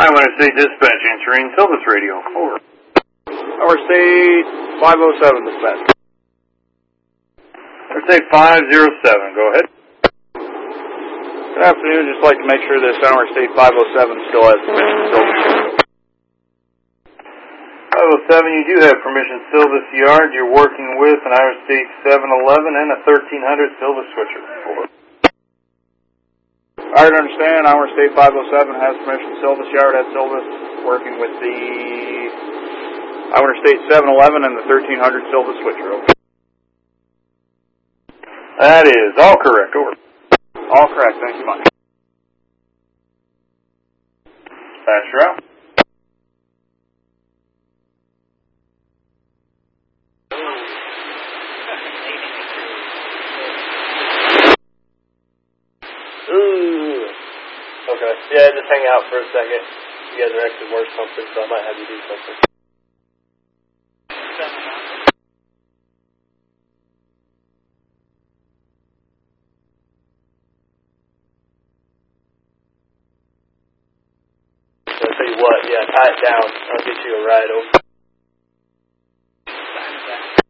Winter State Dispatch answering Silvis Radio. Over. Our State 507 dispatch. Winter State 507, go ahead. Good afternoon. Just like to make sure this Our State 507 still has permission to Silvis Yard. 507, you do have permission Silvis Yard. You're working with an Iowa State 711 and a 1300 Silvis switcher. Over. I understand. Our State 507 has permission Silvis Yard at Silvis, working with the Our State 711 and the 1300 Silvis switcher. Over. That is all correct. Over. All correct. Thank you much. Dispatch route. Okay. Yeah, just hang out for a second. You guys are actually more something, so I might have you do something. I'll tell you what, yeah, tie it down. I'll get you a ride over.